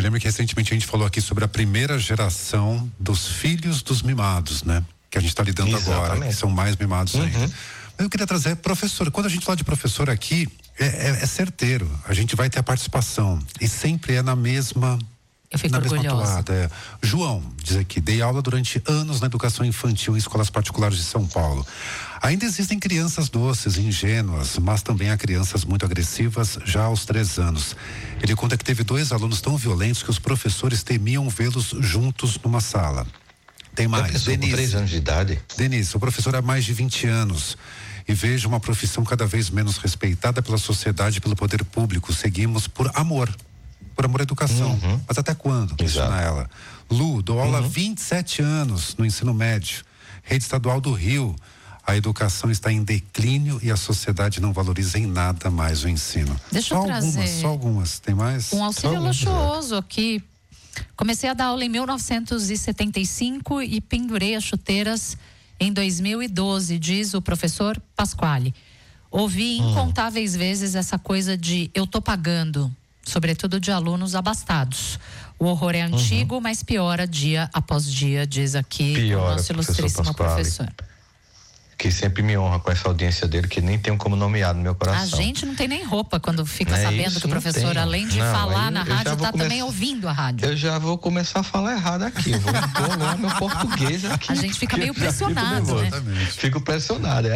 lembra que recentemente a gente falou aqui sobre a primeira geração dos filhos dos mimados, né? Que a gente está lidando agora, que são mais mimados ainda. Eu queria trazer professor. Quando a gente fala de professor aqui, é certeiro. A gente vai ter a participação. E sempre é na mesma... Eu fico orgulhosa. João diz aqui: dei aula durante anos na educação infantil em escolas particulares de São Paulo. Ainda existem crianças doces, ingênuas, mas também há crianças muito agressivas já aos 3 anos. Ele conta que teve 2 alunos tão violentos que os professores temiam vê-los juntos numa sala. Tem mais, Denise. Com 3 anos de idade. Denise, o professor há mais de 20 anos e vejo uma profissão cada vez menos respeitada pela sociedade e pelo poder público. Seguimos por amor à educação. Mas até quando? Questiona ela. Lu, dou aula há 27 anos no ensino médio. Rede Estadual do Rio. A educação está em declínio e a sociedade não valoriza em nada mais o ensino. Deixa eu trazer só algumas. Tem mais? Um auxílio luxuoso aqui. Comecei a dar aula em 1975 e pendurei as chuteiras em 2012, diz o professor Pasquale. Ouvi incontáveis vezes essa coisa de eu tô pagando, sobretudo de alunos abastados. O horror é antigo, mas piora dia após dia, diz aqui o nosso ilustríssimo professor. Que sempre me honra com essa audiência dele, que nem tenho como nomear no meu coração. A gente não tem nem roupa quando fica sabendo que o professor, além de falar na rádio, está também ouvindo a rádio. Eu já vou começar a falar errado aqui, eu vou impor meu português aqui. A gente fica meio pressionado, né? Fico pressionado,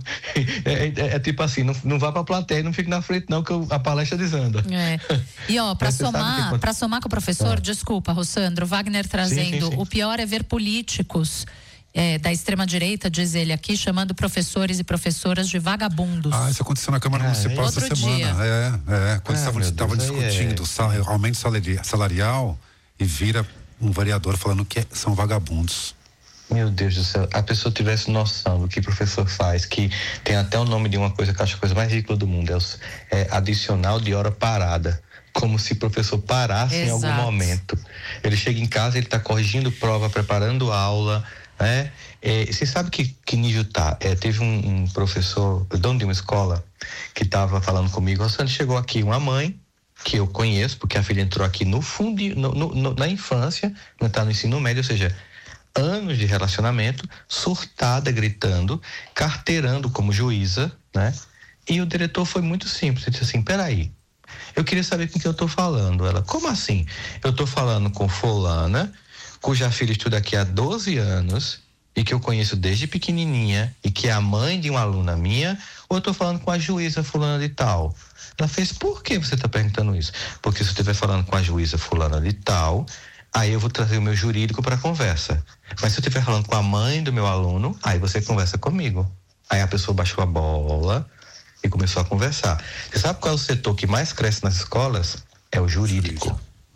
é tipo assim, não vá pra plateia, não fique na frente não, que a palestra desanda. E ó, pra somar com o professor, desculpa, Rossandro, Wagner trazendo, sim. O pior é ver políticos da extrema-direita, diz ele aqui, chamando professores e professoras de vagabundos. Isso aconteceu na Câmara Municipal essa semana. Quando estavam discutindo aumento salarial e vira um vereador falando que são vagabundos. Meu Deus do céu, a pessoa tivesse noção do que o professor faz, que tem até o nome de uma coisa que eu acho a coisa mais ridícula do mundo, é adicional de hora parada. Como se o professor parasse em algum momento. Ele chega em casa, ele está corrigindo prova, preparando aula, né? Você sabe que nível tá? Teve um professor, dono de uma escola, que estava falando comigo. Chegou aqui uma mãe que eu conheço, porque a filha entrou aqui no fundo, na infância, não está no ensino médio, ou seja, anos de relacionamento, surtada, gritando, carteirando como juíza, né? E o diretor foi muito simples, ele disse assim: peraí, eu queria saber com quem eu estou falando. Ela: como assim? Eu estou falando com fulana, cuja filha estuda aqui há 12 anos e que eu conheço desde pequenininha e que é a mãe de uma aluna minha, ou eu estou falando com a juíza fulana de tal? Ela fez: por que você está perguntando isso? Porque se eu estiver falando com a juíza fulana de tal, aí eu vou trazer o meu jurídico para a conversa. Mas se eu estiver falando com a mãe do meu aluno, aí você conversa comigo. Aí a pessoa baixou a bola e começou a conversar. Você sabe qual é o setor que mais cresce nas escolas? É o jurídico.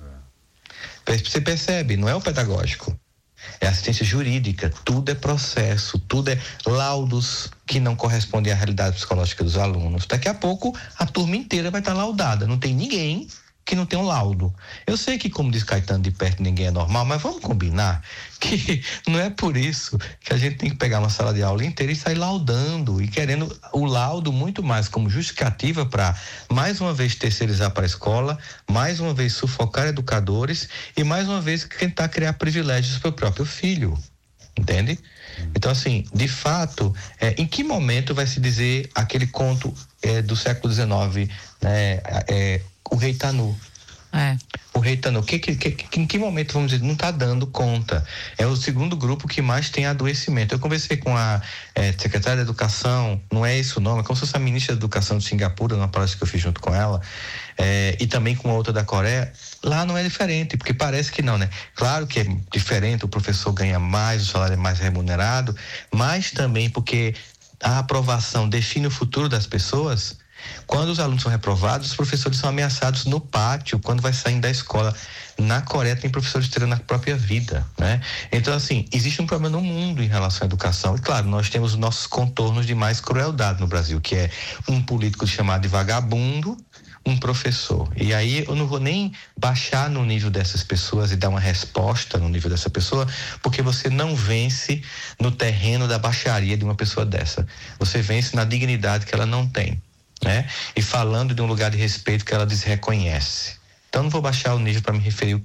Você percebe, não é o pedagógico, é assistência jurídica. Tudo é processo, tudo é laudos que não correspondem à realidade psicológica dos alunos. Daqui a pouco a turma inteira vai estar laudada, não tem ninguém que não tem um laudo. Eu sei que, como diz Caetano, de perto ninguém é normal, mas vamos combinar que não é por isso que a gente tem que pegar uma sala de aula inteira e sair laudando e querendo o laudo muito mais como justificativa para, mais uma vez, terceirizar para a escola, mais uma vez sufocar educadores e, mais uma vez, tentar criar privilégios para o próprio filho. Entende? Então, assim, de fato, em que momento vai se dizer aquele conto do século XIX, né? O Rei Tanu. O Rei Tanu, em que momento, vamos dizer, não está dando conta? É o segundo grupo que mais tem adoecimento. Eu conversei com a secretária da Educação, não é esse o nome, é como se fosse a ministra da Educação de Singapura, numa palestra que eu fiz junto com ela, e também com a outra da Coreia. Lá não é diferente, porque parece que não, né? Claro que é diferente, o professor ganha mais, o salário é mais remunerado, mas também porque a aprovação define o futuro das pessoas. Quando os alunos são reprovados, os professores são ameaçados no pátio, quando vai saindo da escola. Na Coreia tem professores tirando a própria vida, né? Então, assim, existe um problema no mundo em relação à educação. E, claro, nós temos os nossos contornos de mais crueldade no Brasil, que é um político chamado de vagabundo, um professor. E aí eu não vou nem baixar no nível dessas pessoas e dar uma resposta no nível dessa pessoa, porque você não vence no terreno da baixaria de uma pessoa dessa. Você vence na dignidade que ela não tem, né? E falando de um lugar de respeito que ela desreconhece. Então não vou baixar o nível para me referir